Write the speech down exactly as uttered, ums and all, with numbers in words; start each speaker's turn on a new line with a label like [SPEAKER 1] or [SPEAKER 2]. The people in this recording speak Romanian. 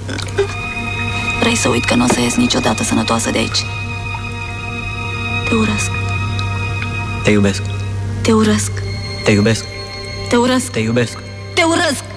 [SPEAKER 1] Vrei să uit că nu o să ies niciodată sănătoasă de aici. Te urăsc.
[SPEAKER 2] Te iubesc.
[SPEAKER 1] Te urăsc.
[SPEAKER 2] Te iubesc.
[SPEAKER 1] Te urăsc.
[SPEAKER 2] Te iubesc.
[SPEAKER 1] Te urăsc.